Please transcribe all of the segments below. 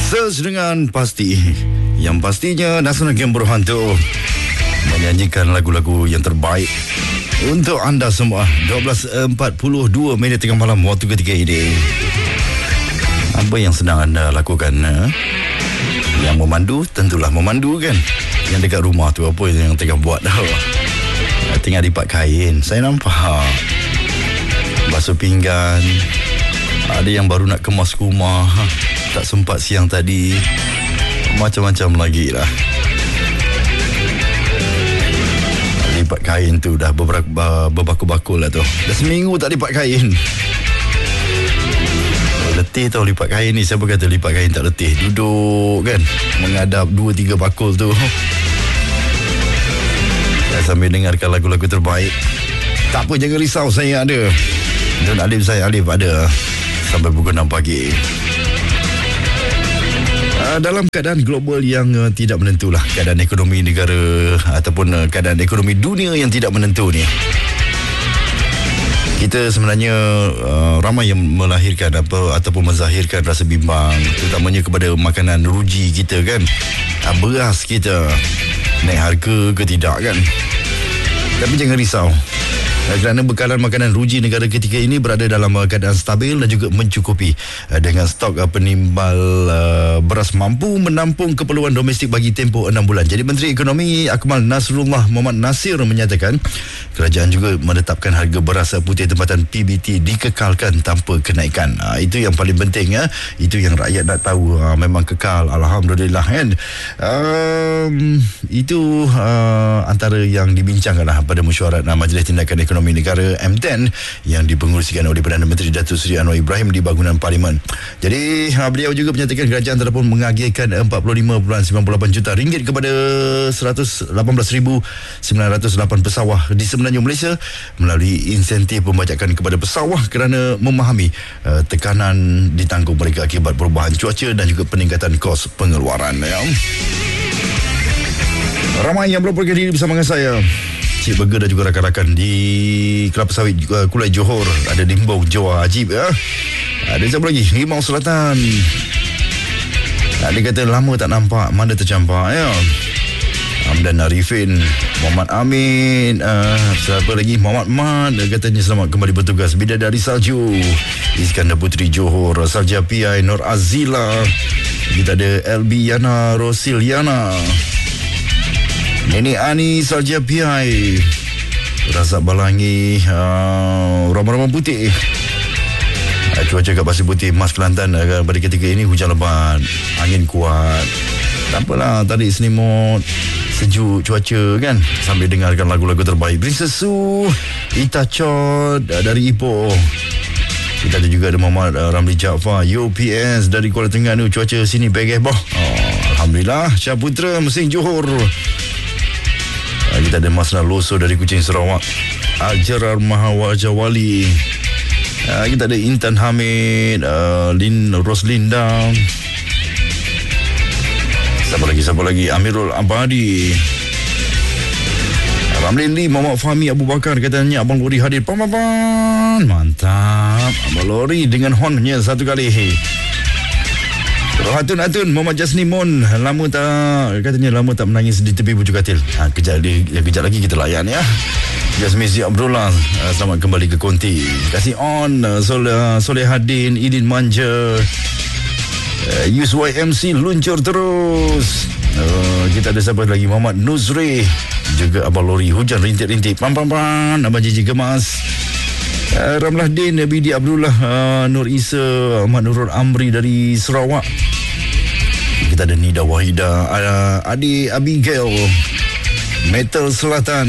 Search dengan pasti. Yang pastinya Nasional Game Berhantu menyanyikan lagu-lagu yang terbaik untuk anda semua. 12.42 minit tengah malam waktu ketika ini. Apa yang sedang anda lakukan? Yang memandu tentulah memandu kan. Yang dekat rumah tu apa yang tengah buat dah? Tengah lipat kain. Saya nampak basuh pinggan. Ada yang baru nak kemas rumah, tak sempat siang tadi. Macam-macam lagi lah. Lipat kain tu dah berbakul-bakul lah tu. Dah seminggu tak lipat kain. Letih tau lipat kain ni. Siapa kata lipat kain tak letih? Duduk kan, menghadap 2-3 bakul tu. Sambil dengarkan lagu-lagu terbaik. Tak apa, jangan risau, saya ada. Dan Alif ada sampai pukul 6 pagi. Dalam keadaan global yang tidak menentu lah, keadaan ekonomi negara ataupun keadaan ekonomi dunia yang tidak menentu ni, kita sebenarnya ramai yang melahirkan ataupun menzahirkan rasa bimbang, terutamanya kepada makanan ruji kita kan. Beras kita naik harga ke tidak kan. Tapi jangan risau, kerana bekalan makanan ruji negara ketika ini berada dalam keadaan stabil dan juga mencukupi, dengan stok penimbal beras mampu menampung keperluan domestik bagi tempoh 6 bulan. Jadi Menteri Ekonomi Akmal Nasrullah Muhammad Nasir menyatakan kerajaan juga menetapkan harga beras putih tempatan PBT dikekalkan tanpa kenaikan. Itu yang paling penting ya. Itu yang rakyat nak tahu. Memang kekal, alhamdulillah kan. Itu antara yang dibincangkan lah pada mesyuarat Majlis Tindakan Ekonomi Negara M10 yang dipengerusikan oleh Perdana Menteri Datuk Seri Anwar Ibrahim di bangunan Parlimen. Jadi beliau juga menyatakan kerajaan telah pun mengagihkan 45.98 juta ringgit kepada 118,908 pesawah di semenanjung Malaysia melalui insentif pembajakan kepada pesawah kerana memahami tekanan ditanggung mereka akibat perubahan cuaca dan juga peningkatan kos pengeluaran ya. Ramai yang belum pergi diri bersama dengan saya, Cik Burger dan juga rakan-rakan di Kelapa Sawit Kulai Johor. Ada Dimbau Jawa Ajib ya. Ada siapa lagi? Rimau Selatan. Dia kata lama tak nampak, mana tercampak ya. Hamdan Arifin, Muhammad Amin, siapa lagi? Muhammad Mat, katanya selamat kembali bertugas. Bidadari Salju, Iskandar Putri Johor, Sarja PI Nur Azila. Kita ada LB Yana Rosiliana, Nenek Ani Sarja PI, Razak Balangi, Ramah-Ramah Putih. Cuaca kat Pasir Putih, Mas Kelantan pada ketika ini hujan lebat, angin kuat. Tak apalah, tarik selimut, sejuk cuaca kan, sambil dengarkan lagu-lagu terbaik. Princess Su, Ita Chod dari Ipoh. Kita ada juga ada Muhammad Ramli Jaafar UPS dari Kuala Terengganu. Cuaca sini begeh boh. Alhamdulillah. Syah Putra Mesing Johor. Kita ada Masna Loso dari Kuching Sarawak. Aljarar Mahawajawali. Kita ada Intan Hamid, Roslinda. Siapa lagi? Amirul Abadi, Ramlin Lee, Muhammad Fahmi Abu Bakar. Katanya Abang Lori hadir. Mantap. Abang Lori dengan hornnya satu kali. Hatun Muhammad Jasni Mon, katanya lama tak menangis di tepi bujuk katil. Kejap lagi kita layan ya. Jasmine Zia Abdullah, selamat kembali ke Konti. Kasih on Solehadin, Idin Manja, USYMC luncur terus. Kita ada siapa lagi? Muhammad Nuzri, juga Abang Lori. Hujan rintik-rintik. Abang Jiji Gemas, Ramlah Din, Bidi Abdullah, Nur Isa, Ahmad Nurul Amri dari Sarawak. Kita ada Nida Wahida, Adi Abigail, Metal Selatan,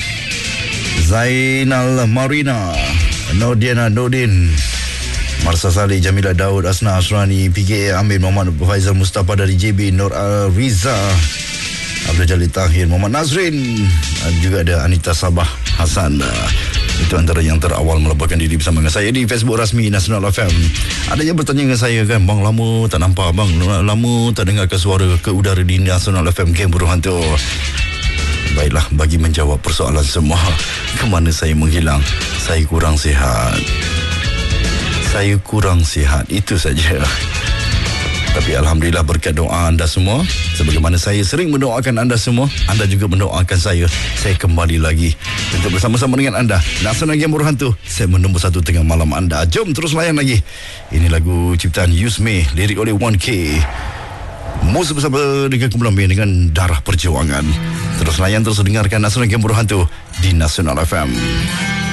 Zainal Marina, Nordiana Nordin, Marsa Saleh, Jamila Daud, Asna Asrani, PKA Amir, Muhammad Faizal Mustafa dari JB, Nur Riza, Abdul Jalil Tahir, Muhammad Nazrin, juga ada Anita Sabah Hasan. Itu antara yang terawal melaporkan diri bersama dengan saya di Facebook rasmi Nasional FM. Ada yang bertanya dengan saya kan, bang lama tak nampak, bang lama tak dengarkan suara ke udara di Nasional FM Game Berhantu. Baiklah, bagi menjawab persoalan semua, ke mana saya menghilang? Saya kurang sihat, itu saja. Tapi Alhamdulillah berkat doa anda semua, sebagaimana saya sering mendoakan anda semua, anda juga mendoakan saya kembali lagi untuk bersama-sama dengan anda. Nasional Game Berhantu, saya menembus 1 tengah malam anda. Jom terus layan lagi. Ini lagu ciptaan Yusme, lirik oleh 1K. Musuh bersama dengan kumpulan band dengan Darah Perjuangan. Terus layan, terus dengarkan Nasional Game Berhantu di Nasional FM.